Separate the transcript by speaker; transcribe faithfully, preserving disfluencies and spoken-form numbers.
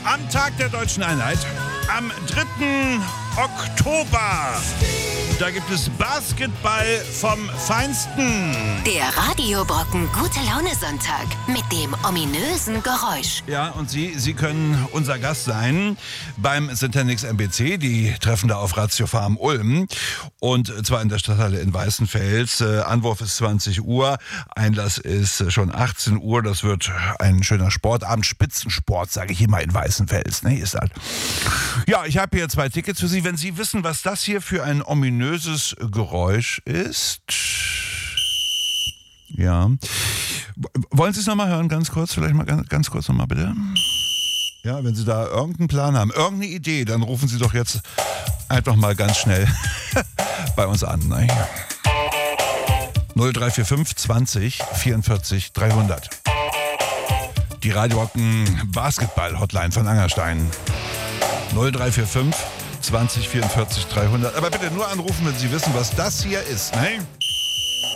Speaker 1: am Tag der Deutschen Einheit, am dritten Oktober, da gibt es Basketball vom Feinsten.
Speaker 2: Der Radiobrocken Gute Laune Sonntag mit dem ominösen Geräusch.
Speaker 1: Ja, und Sie, Sie können unser Gast sein beim Centenix M B C. Die treffen da auf Ratio Farm Ulm. Und zwar in der Stadthalle in Weißenfels. Äh, Anwurf ist zwanzig Uhr, Einlass ist schon achtzehn Uhr. Das wird ein schöner Sportabend, Spitzensport, sage ich immer in Weißenfels. Ne, ist das. Ja, ich habe hier zwei Tickets für Sie. Wenn Sie wissen, was das hier für ein ominöses Geräusch ist. Ja. Wollen Sie es nochmal hören, ganz kurz? Vielleicht mal ganz, ganz kurz nochmal, bitte. Ja, wenn Sie da irgendeinen Plan haben, irgendeine Idee, dann rufen Sie doch jetzt einfach mal ganz schnell bei uns an. Ne? null drei vier fünf zwanzig vierundvierzig dreihundert. Die Radiobrocken Basketball Hotline von Angerstein. null drei vier fünf zwanzig vierundvierzig dreihundert. Aber bitte nur anrufen, wenn Sie wissen, was das hier ist. Ne?